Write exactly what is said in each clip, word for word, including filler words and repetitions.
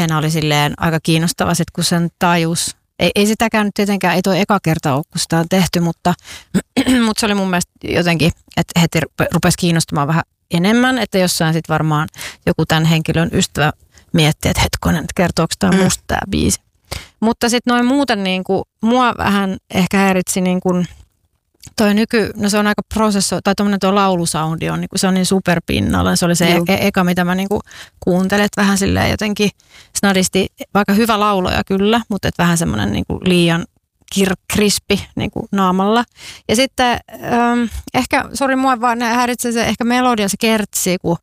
miehenä oli silleen aika kiinnostava sit, kun sen tajus. Ei, ei sitäkään nyt tietenkään, ei toi eka kerta ole, kun sitä on tehty, mutta, mutta se oli mun mielestä jotenkin, että heti rupesi kiinnostamaan vähän enemmän, että jossain sitten varmaan joku tämän henkilön ystävä miettii, että hetkonen, että kertooko tämä musta tämä biisi. Mutta sitten noin muuten niin kuin, mua vähän ehkä häiritsi niin kuin, toi nyky, no se on aika prosessoi, tai tuommoinen tuo laulusoundi on, niin kuin, se on niin superpinnalla. Se oli se e- e- eka, mitä mä niin kuin, kuuntelin, että vähän silleen jotenkin snadisti, vaikka hyvä lauloja kyllä, mutta et vähän semmoinen niin kuin liian kir- krispi niin kuin naamalla. Ja sitten ähm, ehkä, sori mua vaan häiritsee se ehkä melodia, se kertsi, kun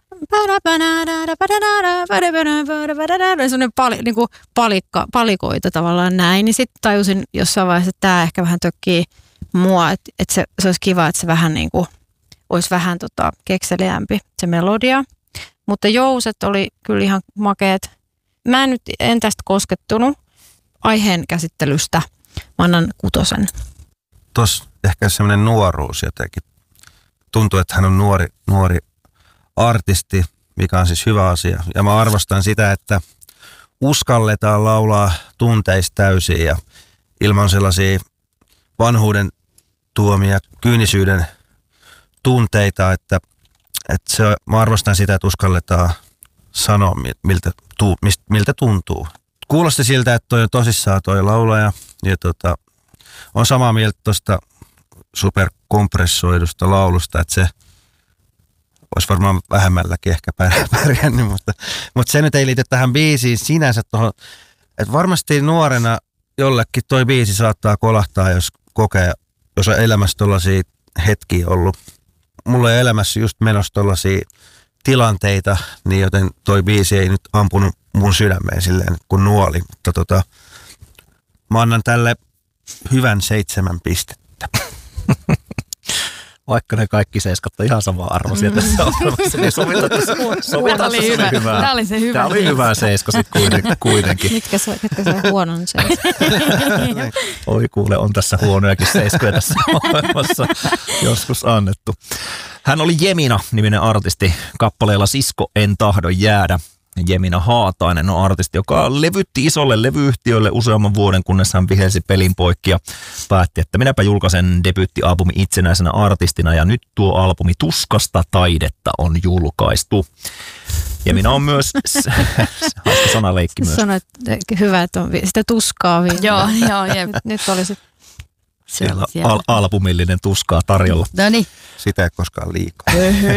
sellainen pali, niin kuin palikka, palikoita tavallaan näin, niin sitten tajusin jossain vaiheessa, että tämä ehkä vähän tökkii mua, että, että se, se olisi kiva, että se vähän niin kuin, olisi vähän tota, kekseliämpi se melodia. Mutta jouset oli kyllä ihan makeet. Mä en nyt en tästä koskettunut aiheen käsittelystä. Mä annan kutosen. Tuossa ehkä semmoinen nuoruus jotenkin. Tuntuu, että hän on nuori, nuori artisti, mikä on siis hyvä asia. Ja mä arvostan sitä, että uskalletaan laulaa tunteista täysin ja ilman sellaisia vanhuuden tuomia kyynisyyden tunteita, että, että se, mä arvostan sitä, että uskalletaan sanoa, miltä, tu, miltä tuntuu. Kuulosti siltä, että toi on tosissaan toi laulaja ja tota, on samaa mieltä tuosta superkompressoidusta laulusta, että se olisi varmaan vähemmälläkin ehkä pärjännyt, mutta, mutta se nyt ei liity tähän biisiin sinänsä tuohon, että varmasti nuorena jollekin toi biisi saattaa kolahtaa, jos kokee, jos on elämässä tollaisia hetkiä ollut. Mulla ei elämässä just menossa tollaisia tilanteita, niin joten toi biisi ei nyt ampunut mun sydämeen silleen kuin nuoli, mutta tota, mä annan tälle hyvän seitsemän pistettä. Vaikka ne kaikki seiskat on ihan samaa arvoisia mm. tässä ohjelmassa, niin sovitaan tässä, sovitaan tässä hyvä. hyvää. Tämä oli se hyvä. Tämä oli hyvä seiska sitten kuitenkin. Mitkä se, ketkä se huonon seiska? Oi kuule, on tässä huonojakin seiskoja tässä ohjelmassa joskus annettu. Hän oli Jemina-niminen artisti kappaleella Sisko en tahdo jäädä. Jemina Haatainen on artisti, joka levytti isolle levyyhtiölle useamman vuoden, kunnes hän vihelsi pelin poikki ja päätti, että minäpä julkaisen debyyttialbumi itsenäisenä artistina ja nyt tuo albumi Tuskasta taidetta on julkaistu. Jemina on myös, hauska sanaleikki myös. Sanoit, hyvä, että on sitä tuskaa vielä. Joo, joo, jep. Nyt oli se. Siellä al- albumillinen tuskaa tarjolla. No niin. Sitä ei koskaan liikaa.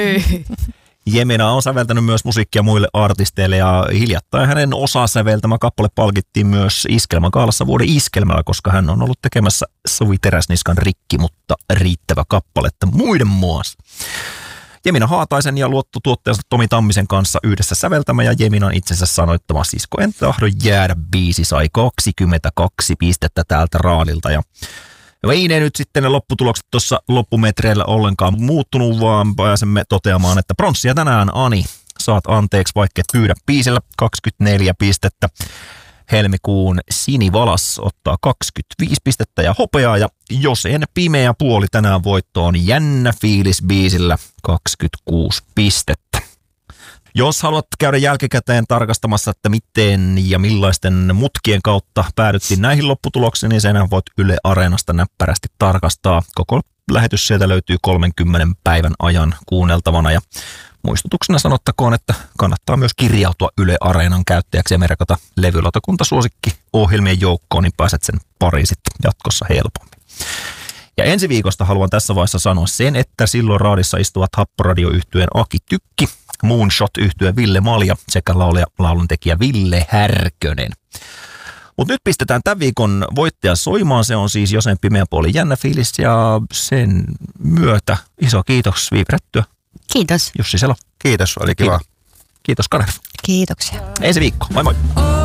Jemina on säveltänyt myös musiikkia muille artisteille ja hiljattain hänen osasäveltämä kappale palkittiin myös Iskelmägaalassa vuoden iskelmällä, koska hän on ollut tekemässä Suvi Teräsniskan Rikki, mutta riittävä kappaletta muiden muassa. Jemina Haataisen ja luottotuottajansa Tomi Tammisen kanssa yhdessä säveltämä ja Jeminan itsensä sanoittama Sisko en tahdo jäädä biisi sai kaksikymmentäkaksi pistettä täältä raadilta ja ei ne nyt sitten ne lopputulokset tuossa loppumetreillä ollenkaan muuttunut, vaan pääsemme toteamaan, että pronssia tänään Ani. Saat anteeksi, vaikka et pyydä biisillä kaksikymmentäneljä pistettä. Helmikuun Sinivalas ottaa kaksikymmentäviisi pistettä ja hopeaa. Ja jos en pimeä puoli tänään voittoon Jännä fiilis biisillä kaksikymmentäkuusi pistettä. Jos haluat käydä jälkikäteen tarkastamassa, että miten ja millaisten mutkien kautta päädyttiin näihin lopputuloksiin, niin senhän voit Yle Areenasta näppärästi tarkastaa. Koko lähetys sieltä löytyy kolmenkymmenen päivän ajan kuunneltavana. Ja muistutuksena sanottakoon, että kannattaa myös kirjautua Yle Areenan käyttäjäksi ja merkata levylautakuntasuosikki ohjelmien joukkoon, niin pääset sen pariin sitten jatkossa helpommin. Ja ensi viikosta haluan tässä vaiheessa sanoa sen, että silloin raadissa istuvat Happoradio-yhtyeen Aki Tykki, Moonshot-yhtyeen Ville Malja sekä laulaja lauluntekijä Ville Härkönen. Mutta nyt pistetään tämän viikon voittaja soimaan. Se on siis Josen pimeä puoli Jännä fiilis ja sen myötä iso kiitos Viipirättyä. Kiitos. Jussi Selo. Kiitos, oli kiva. Kiitos Kanerva. Kiitoksia. Ensi viikko. Moi moi.